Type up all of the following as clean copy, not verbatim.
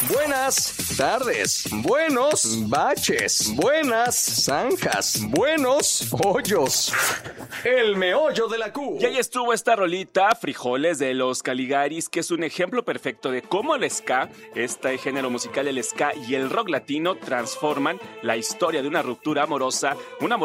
Buenas tardes, buenos baches, buenas zanjas, buenos hoyos. El meollo de la Q. Y ahí estuvo esta rolita, Frijoles, de los Caligaris, que es un ejemplo perfecto de cómo el ska, este género musical, el ska y el rock latino transforman la historia de una ruptura amorosa, una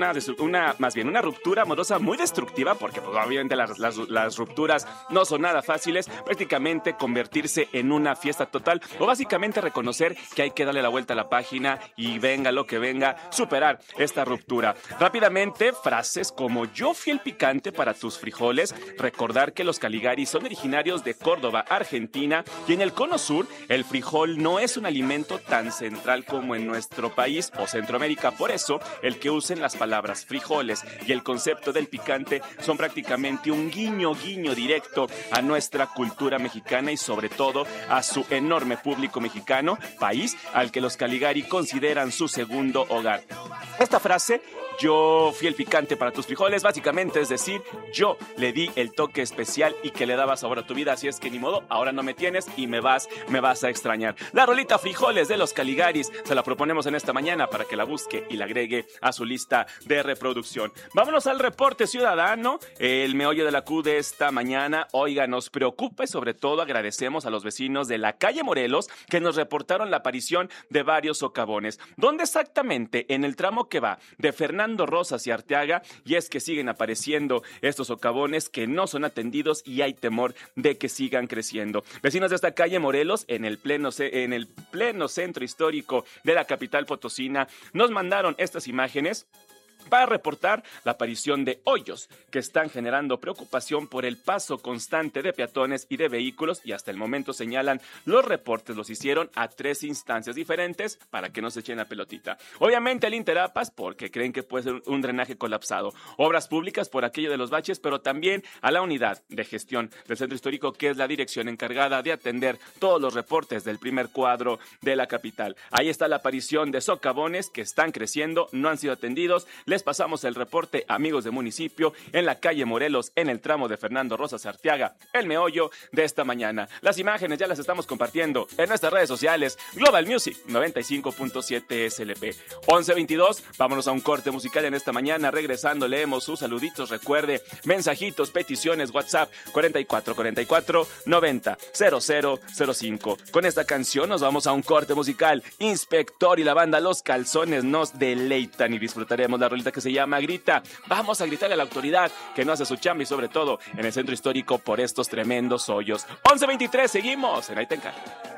ruptura amorosa muy destructiva, porque pues, obviamente las rupturas no son nada fáciles, prácticamente convertirse en una fiesta total, o básicamente reconocer que hay que darle la vuelta a la página y venga lo que venga, superar esta ruptura. Rápidamente, frases como yo fui el picante para tus frijoles, recordar que los Caligaris son originarios de Córdoba, Argentina, y en el cono sur el frijol no es un alimento tan central como en nuestro país o Centroamérica, por eso el que usen las palabras frijoles y el concepto del picante son prácticamente un guiño directo a nuestra cultura mexicana y sobre todo a su enorme público mexicano, país al que los Caligari consideran su segundo hogar. Esta frase, yo fui el picante para tus frijoles, básicamente es decir, yo le di el toque especial y que le daba sabor a tu vida, así es que ni modo, ahora no me tienes y me vas a extrañar. La rolita Frijoles de los Caligaris se la proponemos en esta mañana para que la busque y la agregue a su lista de reproducción. Vámonos al reporte ciudadano, el meollo de la Q de esta mañana. Oiga, nos preocupa y sobre todo agradecemos a los vecinos de la calle Morelos que nos reportaron la aparición de varios socavones. ¿Dónde exactamente? En el tramo que va de Fernando Rosas y Arteaga, y es que siguen apareciendo estos socavones que no son atendidos y hay temor de que sigan creciendo. Vecinos de esta calle Morelos, en el pleno centro histórico de la capital potosina, nos mandaron estas imágenes para reportar la aparición de hoyos que están generando preocupación por el paso constante de peatones y de vehículos, y hasta el momento señalan los reportes los hicieron a 3 instancias diferentes para que no se echen la pelotita. Obviamente al Interapas porque creen que puede ser un drenaje colapsado, Obras Públicas por aquello de los baches, pero también a la unidad de gestión del centro histórico, que es la dirección encargada de atender todos los reportes del primer cuadro de la capital. Ahí está la aparición de socavones que están creciendo, no han sido atendidos. Les pasamos el reporte, amigos de municipio, en la calle Morelos, en el tramo de Fernando Rosas Arteaga, el meollo de esta mañana. Las imágenes ya las estamos compartiendo en nuestras redes sociales, Global Music 95.7 SLP. 11:22, vámonos a un corte musical en esta mañana. Regresando, leemos sus saluditos. Recuerde, mensajitos, peticiones, WhatsApp 4444 90 0005. Con esta canción nos vamos a un corte musical. Inspector y la banda Los Calzones nos deleitan y disfrutaremos la rolita que se llama Grita. Vamos a gritarle a la autoridad que no hace su chamba y sobre todo en el centro histórico por estos tremendos hoyos. 11:23, seguimos en Ahí Te Encargo.